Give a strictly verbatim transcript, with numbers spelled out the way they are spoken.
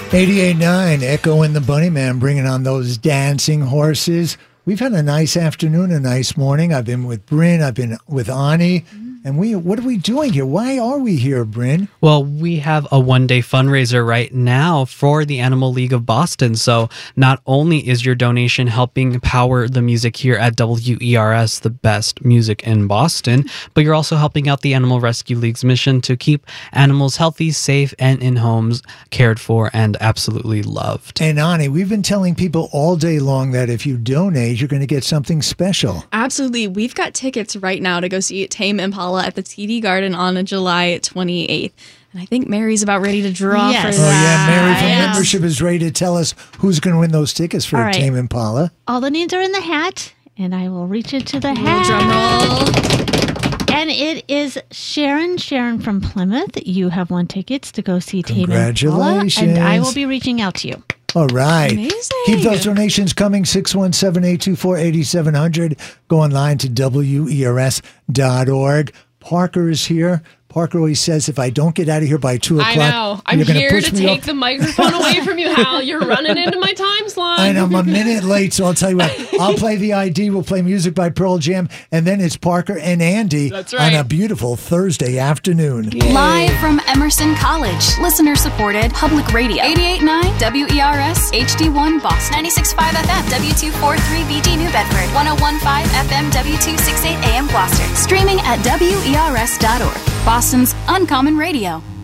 eighty-eight point nine, Echo and the Bunnyman bringing on those dancing horses. We've had a nice afternoon, a nice morning. I've been with Bryn, I've been with Ani, and we. What are we doing here? Why are we here, Bryn? Well, we have a one-day fundraiser right now for the Animal League of Boston. So not only is your donation helping power the music here at W E R S, the best music in Boston, but you're also helping out the Animal Rescue League's mission to keep animals healthy, safe, and in homes cared for and absolutely loved. And Ani, we've been telling people all day long that if you donate, you're going to get something special. Absolutely. We've got tickets right now to go see Tame Impala at the T D Garden on July twenty-eighth. And I think Mary's about ready to draw Yes. for Oh, that. yeah, Mary from Yes. membership is ready to tell us who's going to win those tickets for All right. Tame Impala. All the names are in the hat, and I will reach into the Little hat. drum roll. And it is Sharon, Sharon from Plymouth. You have won tickets to go see Tame Impala, Congratulations. and I will be reaching out to you. All right. Amazing. Keep those donations coming, six one seven, eight two four, eight seven zero zero. Go online to W E R S dot org. Parker is here. Parker always says, if I don't get out of here by two o'clock, I know. I'm you're gonna here push to me take off. the microphone away from you, Hal. You're running into my time slot. And I'm a minute late, so I'll tell you what. I'll play the I D. We'll play music by Pearl Jam, and then it's Parker and Andy That's right. on a beautiful Thursday afternoon. Live from Emerson College, listener-supported public radio. eighty-eight point nine W E R S H D one Boston. ninety-six point five F M W two forty-three B G New Bedford. one oh one point five F M W two sixty-eight A M Gloucester. Streaming at W E R S dot org. Boston's Uncommon Radio.